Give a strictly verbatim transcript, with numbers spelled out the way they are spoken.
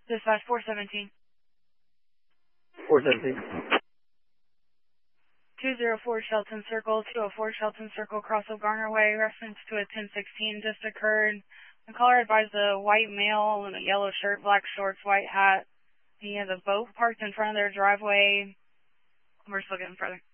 Dispatch four seventeen. four seventeen. two oh four Shelton Circle, two oh four Shelton Circle, cross of Garner Way, reference to a ten sixteen just occurred. The caller advised a white male in a yellow shirt, black shorts, white hat. He has a boat parked in front of their driveway. We're still getting further.